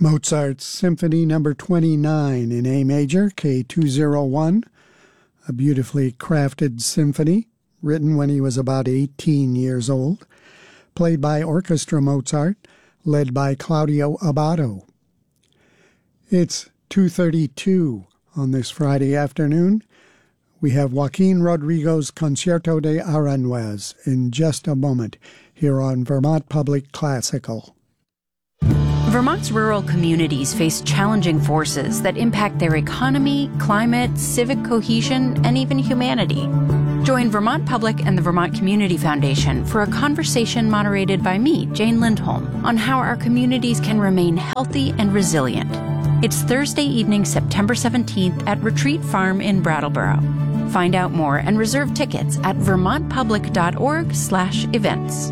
Mozart's Symphony No. 29 in A major, K201, a beautifully crafted symphony written when he was about 18 years old, played by Orchestra Mozart, led by Claudio Abbado. It's 2:32 on this Friday afternoon. We have Joaquin Rodrigo's Concierto de Aranjuez in just a moment here on Vermont Public Classical. Vermont's rural communities face challenging forces that impact their economy, climate, civic cohesion, and even humanity. Join Vermont Public and the Vermont Community Foundation for a conversation moderated by me, Jane Lindholm, on how our communities can remain healthy and resilient. It's Thursday evening, September 17th at Retreat Farm in Brattleboro. Find out more and reserve tickets at vermontpublic.org/events.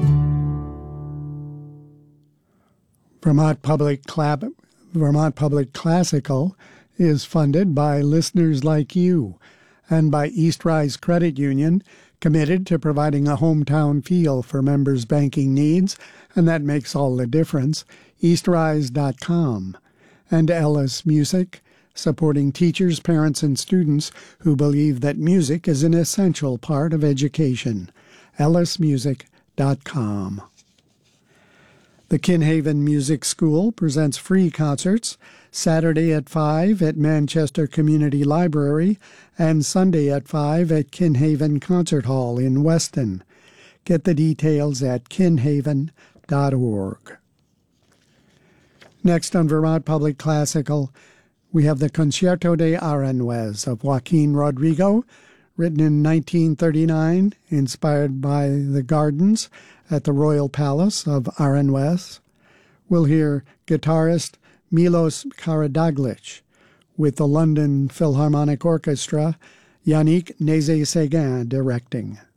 Vermont Public Classical is funded by listeners like you and by East Rise Credit Union, committed to providing a hometown feel for members' banking needs, and that makes all the difference. eastrise.com. And Ellis Music, supporting teachers, parents, and students who believe that music is an essential part of education. ellismusic.com. The Kinhaven Music School presents free concerts Saturday at 5 at Manchester Community Library and Sunday at 5 at Kinhaven Concert Hall in Weston. Get the details at kinhaven.org. Next on Vermont Public Classical, we have the Concierto de Aranjuez of Joaquin Rodrigo, written in 1939, inspired by the gardens at the Royal Palace of Aranjuez. We'll hear guitarist Milos Karadzic with the London Philharmonic Orchestra, Yannick Nézet-Séguin directing.